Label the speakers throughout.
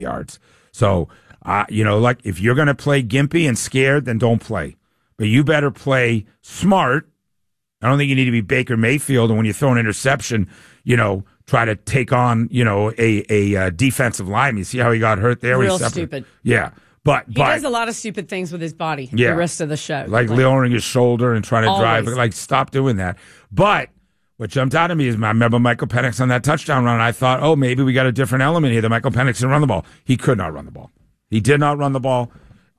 Speaker 1: yards. So, like if you're going to play gimpy and scared, then don't play. But you better play smart. I don't think you need to be Baker Mayfield, and when you throw an interception, try to take on, a defensive line. You see how he got hurt there?
Speaker 2: Real stupid.
Speaker 1: Yeah. But
Speaker 2: he does a lot of stupid things with his body the rest of the show.
Speaker 1: Like lowering his shoulder and trying to drive. Like, stop doing that. But what jumped out at me is I remember Michael Penix on that touchdown run, and I thought, maybe we got a different element here that Michael Penix didn't run the ball. He could not run the ball. He did not run the ball.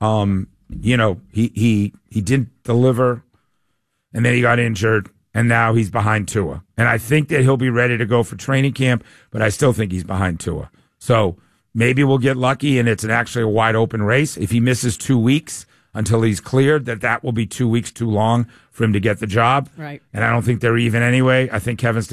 Speaker 1: He didn't deliver, and then he got injured, and now he's behind Tua. And I think that he'll be ready to go for training camp, but I still think he's behind Tua. So maybe we'll get lucky and it's actually a wide open race. If he misses 2 weeks until he's cleared, that will be 2 weeks too long for him to get the job.
Speaker 2: Right.
Speaker 1: And I don't think they're even anyway. I think Kevin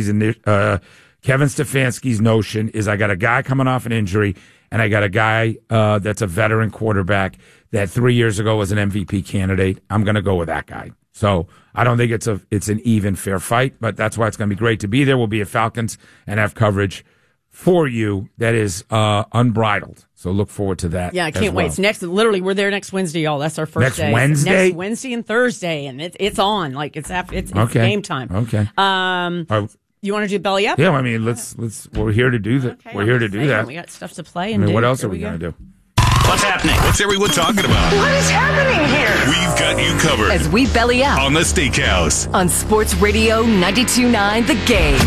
Speaker 1: Stefanski's notion is I got a guy coming off an injury and I got a guy that's a veteran quarterback that 3 years ago was an MVP candidate. I'm going to go with that guy. So I don't think it's an even fair fight, but that's why it's going to be great to be there. We'll be at Falcons and have coverage for you that is unbridled. So look forward to that.
Speaker 2: Yeah, I can't wait. It's we're there next Wednesday, y'all. That's our first day.
Speaker 1: Wednesday?
Speaker 2: Next Wednesday and Thursday, and it's on. Like it's game time.
Speaker 1: Okay.
Speaker 2: You want to do belly up?
Speaker 1: Yeah, I mean, let's. We're here to do that.
Speaker 2: Okay,
Speaker 1: we're here to do that.
Speaker 2: We got stuff to play and do.
Speaker 1: What else are we going to do?
Speaker 3: What's happening? What's everyone talking about?
Speaker 4: What is happening here?
Speaker 3: We've got you covered.
Speaker 5: As we belly up
Speaker 3: on the Steakhouse.
Speaker 5: On Sports Radio 92.9 The Game.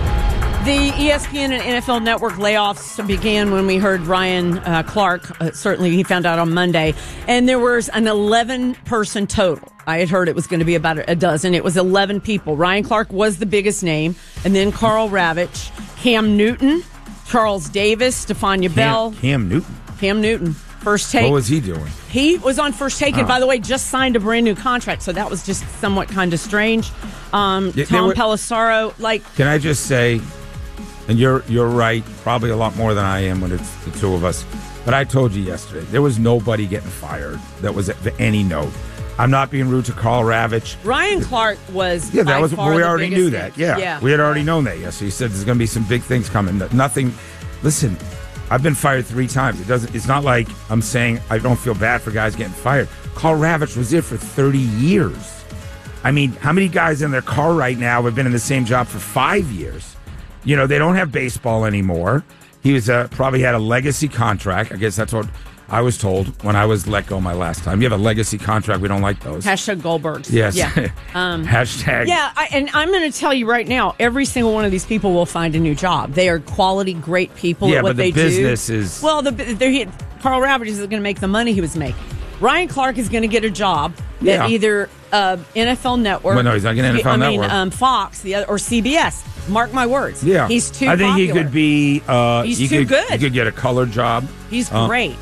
Speaker 2: The ESPN and NFL Network layoffs began when we heard Ryan Clark. Certainly, he found out on Monday. And there was an 11-person total. I had heard it was going to be about a dozen. It was 11 people. Ryan Clark was the biggest name. And then Carl Ravitch, Cam Newton, Charles Davis, Stephania Bell.
Speaker 1: Cam Newton.
Speaker 2: First Take.
Speaker 1: What was he doing?
Speaker 2: He was on First Take, and by the way, just signed a brand new contract, so that was just somewhat kind of strange. Tom Pelissero,
Speaker 1: Can I just say, and you're right, probably a lot more than I am when it's the two of us, but I told you yesterday, there was nobody getting fired that was at any note. I'm not being rude to Carl Ravitch.
Speaker 2: Ryan Clark was
Speaker 1: we already knew
Speaker 2: that.
Speaker 1: that. Yeah. We had already known that. Yes, he said there's going to be some big things coming. Nothing. Listen, I've been fired 3 times. It's not like I'm saying I don't feel bad for guys getting fired. Carl Ravitch was there for 30 years. I mean, how many guys in their car right now have been in the same job for 5 years? They don't have baseball anymore. He was probably had a legacy contract. I guess that's what I was told when I was let go my last time. You have a legacy contract. We don't like those.
Speaker 2: Hashtag Goldbergs.
Speaker 1: Yes.
Speaker 2: Yeah.
Speaker 1: Hashtag.
Speaker 2: Yeah, and I'm going to tell you right now, every single one of these people will find a new job. They are quality, great people at what they do.
Speaker 1: Yeah, but the business is...
Speaker 2: Well, Carl Ravitch is going to make the money he was making. Ryan Clark is going to get a job at either NFL Network...
Speaker 1: Well, no, he's not getting NFL Network.
Speaker 2: Fox or CBS. Mark my words.
Speaker 1: Yeah.
Speaker 2: He's too
Speaker 1: I think
Speaker 2: popular.
Speaker 1: he could be...
Speaker 2: he's too good.
Speaker 1: He could get a color job.
Speaker 2: He's great.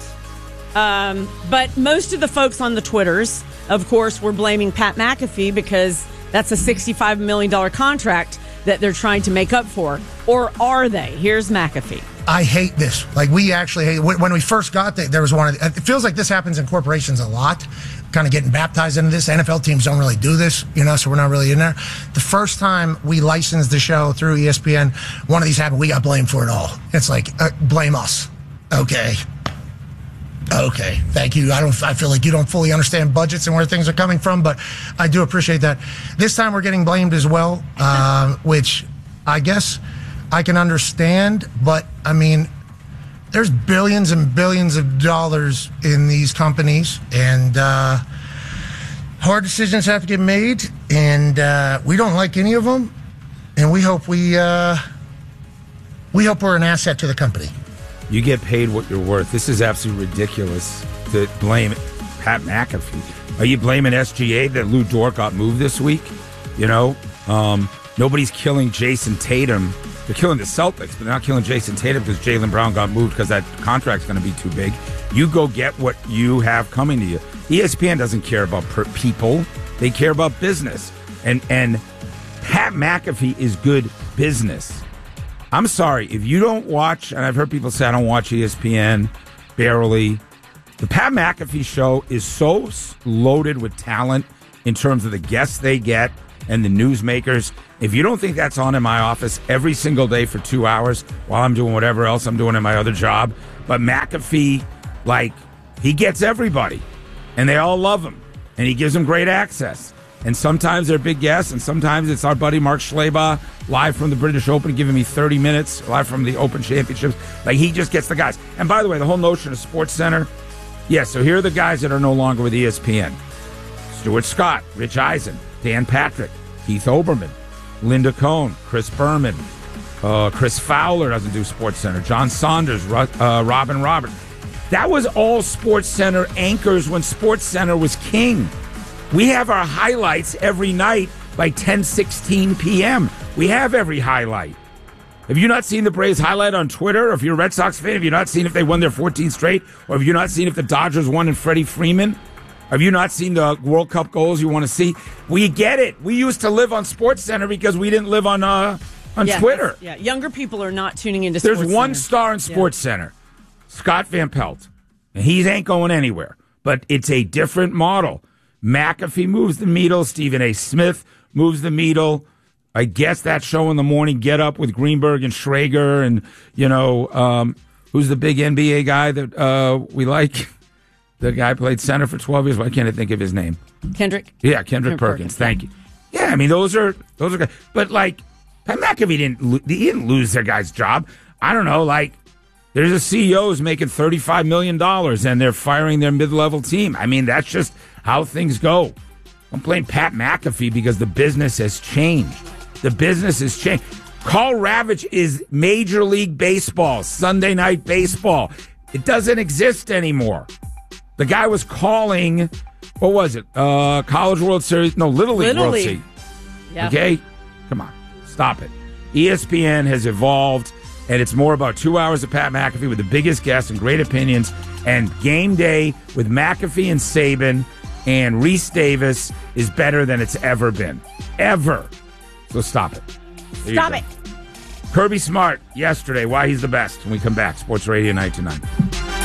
Speaker 2: But most of the folks on the Twitters, of course, were blaming Pat McAfee because that's a $65 million contract that they're trying to make up for. Or are they? Here's McAfee.
Speaker 6: I hate this. We actually hate it. When we first got there was one of it feels like this happens in corporations a lot, kind of getting baptized into this. NFL teams don't really do this, so we're not really in there. The first time we licensed the show through ESPN, one of these happened, we got blamed for it all. It's blame us. Okay, thank you. I feel like you don't fully understand budgets and where things are coming from, but I do appreciate that. This time we're getting blamed as well, which I guess I can understand, but I mean, there's billions and billions of dollars in these companies, and hard decisions have to get made, and we don't like any of them, and we hope we're an asset to the company.
Speaker 1: You get paid what you're worth. This is absolutely ridiculous to blame Pat McAfee. Are you blaming SGA that Lou Dort got moved this week? Nobody's killing Jason Tatum. They're killing the Celtics, but they're not killing Jason Tatum because Jaylen Brown got moved because that contract's going to be too big. You go get what you have coming to you. ESPN doesn't care about people. They care about business. And Pat McAfee is good business. I'm sorry, if you don't watch, and I've heard people say I don't watch ESPN, barely. The Pat McAfee show is so loaded with talent in terms of the guests they get and the newsmakers. If you don't think that's on in my office every single day for 2 hours while I'm doing whatever else I'm doing in my other job, But McAfee, like, he gets everybody, and they all love him, and he gives them great access. And sometimes they're big guests, and sometimes it's our buddy Mark Schlabach, live from the British Open, giving me 30 minutes, live from the Open Championships. Like, he just gets the guys. And by the way, the whole notion of SportsCenter, so here are the guys that are no longer with ESPN. Stuart Scott, Rich Eisen, Dan Patrick, Keith Olbermann, Linda Cohn, Chris Berman, Chris Fowler doesn't do SportsCenter, John Saunders, Robin Roberts. That was all SportsCenter anchors when SportsCenter was king. We have our highlights every night by 10:16 p.m. We have every highlight. Have you not seen the Braves highlight on Twitter? Or if you're a Red Sox fan, have you not seen if they won their 14th straight? Or have you not seen if the Dodgers won and Freddie Freeman? Have you not seen the World Cup goals you want to see? We get it. We used to live on SportsCenter because we didn't live on Twitter.
Speaker 2: Yeah, younger people are not tuning into
Speaker 1: There's
Speaker 2: SportsCenter.
Speaker 1: one star in SportsCenter, Scott Van Pelt. And he ain't going anywhere. But it's a different model. McAfee moves the needle. Stephen A. Smith moves the needle. I guess that show in the morning, Get Up with Greenberg and Schrager and, who's the big NBA guy that we like? The guy played center for 12 years. Why can't I think of his name?
Speaker 2: Kendrick?
Speaker 1: Yeah, Kendrick Perkins. Thank you. Yeah, I mean, those are guys. But, like, Pat McAfee didn't lose their guy's job. I don't know, like, there's a CEO who's making $35 million and they're firing their mid-level team. I mean, that's just how things go. Don't blame Pat McAfee because the business has changed. The business has changed. Carl Ravitch is Major League Baseball, Sunday Night Baseball. It doesn't exist anymore. The guy was calling, what was it? College World Series? No, Little League World Series.
Speaker 2: Yeah.
Speaker 1: Okay? Come on. Stop it. ESPN has evolved, and it's more about 2 hours of Pat McAfee with the biggest guests and great opinions, and Game Day with McAfee and Saban and Reese Davis is better than it's ever been. Ever. So stop it. Stop it. Kirby Smart yesterday, why he's the best. When we come back, Sports Radio 929.